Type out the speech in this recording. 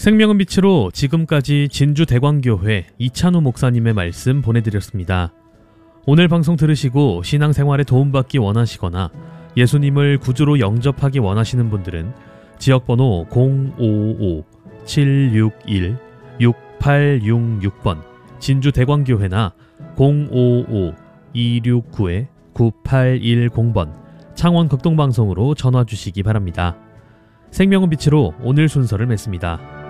생명은 빛으로 지금까지 진주대광교회 이찬우 목사님의 말씀 보내드렸습니다. 오늘 방송 들으시고 신앙생활에 도움받기 원하시거나 예수님을 구주로 영접하기 원하시는 분들은 지역번호 055-761-6866번 진주대광교회나 055-269-9810번 창원극동방송으로 전화 주시기 바랍니다. 생명은 빛으로 오늘 순서를 맺습니다.